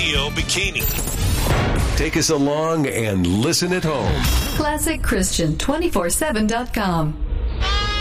Radio Bikini. Take us along and listen at home. ClassicChristian247.com.